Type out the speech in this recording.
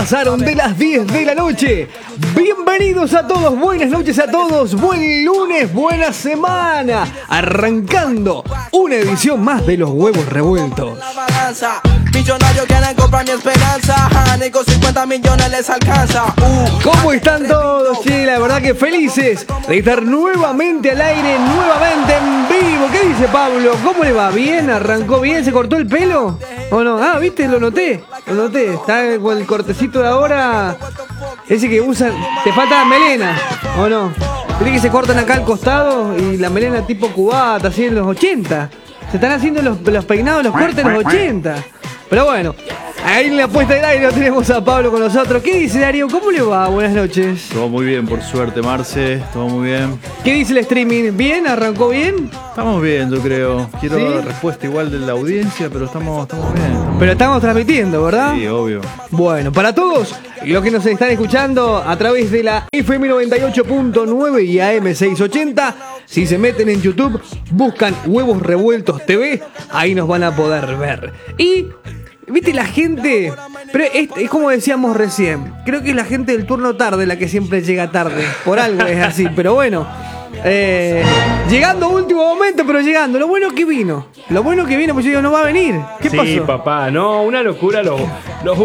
pasaron de las 10 de la noche. Bienvenidos a todos, buenas noches a todos, buen lunes, buena semana. Arrancando una edición más de Los Huevos Revueltos. Millonarios quieren comprar mi esperanza. Ni con 50 millones les alcanza. ¿Cómo están todos? Sí, la verdad que felices de estar nuevamente al aire, nuevamente en vivo. ¿Qué dice Pablo? ¿Cómo le va? ¿Bien? ¿Arrancó bien? ¿Se cortó el pelo? ¿O no? Ah, ¿viste? Lo noté. Está con el cortecito de ahora. Ese que usan. Te falta melena, ¿o no? Viste que se cortan acá al costado y la melena tipo cubata, así en los 80. Se están haciendo los peinados, los cortes en los 80. Pero bueno, ahí en la puesta del aire tenemos a Pablo con nosotros. ¿Qué dice Darío? ¿Cómo le va? Buenas noches. Todo muy bien, por suerte, Marce. Todo muy bien. ¿Qué dice el streaming? ¿Bien? ¿Arrancó bien? Estamos bien, yo creo. Quiero ¿Sí? respuesta igual de la audiencia, pero estamos bien. Pero estamos transmitiendo, ¿verdad? Sí, obvio. Bueno, para todos los que nos están escuchando a través de la FM 98.9 y AM 680, si se meten en YouTube, buscan Huevos Revueltos TV, ahí nos van a poder ver. Y, viste, la gente, pero es como decíamos recién, creo que es la gente del turno tarde la que siempre llega tarde, por algo es así, pero bueno. Llegando último momento, pero llegando. Lo bueno que vino, pues yo digo, no va a venir. ¿Qué pasó? Sí, papá, no, una locura